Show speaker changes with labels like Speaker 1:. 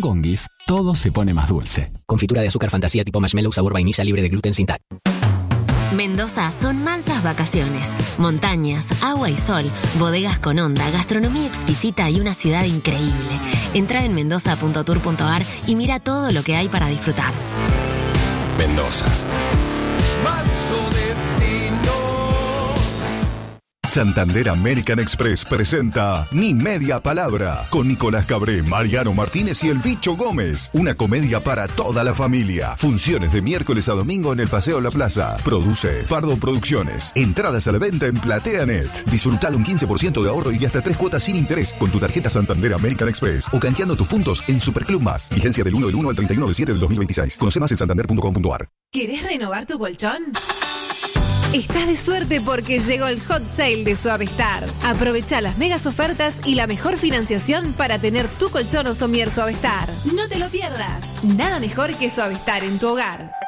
Speaker 1: Gonguis, todo se pone más dulce.
Speaker 2: Confitura de azúcar fantasía tipo marshmallow sabor vainilla libre de gluten sin TAC.
Speaker 3: Mendoza son mansas vacaciones, montañas, agua y sol, bodegas con onda, gastronomía exquisita y una ciudad increíble. Entra en mendoza.tour.ar y mira todo lo que hay para disfrutar.
Speaker 4: Mendoza.
Speaker 5: Manso destino.
Speaker 6: Santander American Express presenta Ni Media Palabra con Nicolás Cabré, Mariano Martínez y el Bicho Gómez. Una comedia para toda la familia. Funciones de miércoles a domingo en el Paseo La Plaza. Produce Pardo Producciones. Entradas a la venta en PlateaNet. Disfruta de un 15% de ahorro y hasta 3 cuotas sin interés con tu tarjeta Santander American Express o canjeando tus puntos en Superclub Más. Vigencia del 1 al 31 del 7 del 2026. Conoce más en santander.com.ar.
Speaker 7: ¿Querés renovar tu colchón? Estás de suerte porque llegó el hot sale de Suavestar. Aprovecha las megas ofertas y la mejor financiación para tener tu colchón o somier Suavestar. No te lo pierdas. Nada mejor que Suavestar en tu hogar.